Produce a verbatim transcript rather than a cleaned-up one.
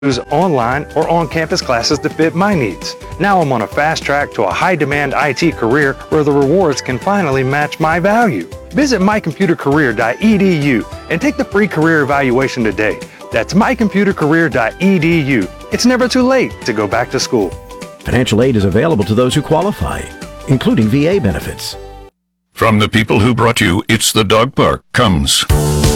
choose online or on-campus classes to fit my needs. Now I'm on a fast track to a high-demand I T career where the rewards can finally match my value. Visit my computer career dot e d u and take the free career evaluation today. That's my computer career dot e d u. It's never too late to go back to school. Financial aid is available to those who qualify, including V A benefits. From the people who brought you It's the Dog Park comes